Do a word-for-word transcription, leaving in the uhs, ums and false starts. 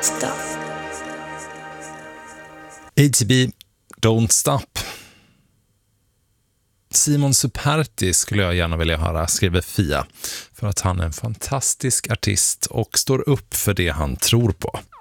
Stop. A T B, Don't Stop. Simon Superti skulle jag gärna vilja höra, skriver Fia, för att han är en fantastisk artist och står upp för det han tror på.